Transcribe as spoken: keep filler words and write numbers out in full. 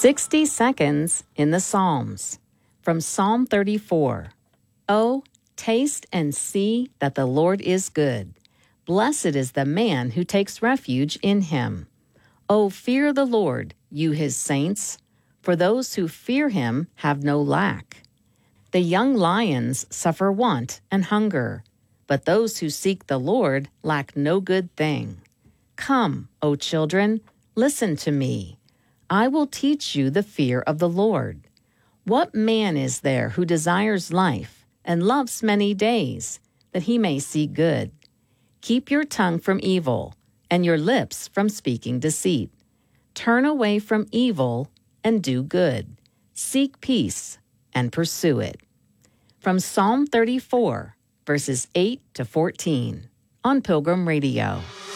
sixty seconds in the Psalms. From Psalm thirty-four. Oh, taste and see that the Lord is good. Blessed is the man who takes refuge in him. Oh, fear the Lord, you his saints, for those who fear him have no lack. The young lions suffer want and hunger, but those who seek the Lord lack no good thing. Come, O children, listen to me. I will teach you the fear of the Lord. What man is there who desires life and loves many days, that he may see good? Keep your tongue from evil and your lips from speaking deceit. Turn away from evil and do good. Seek peace and pursue it. From Psalm thirty-four, verses eight to fourteen, on Pilgrim Radio.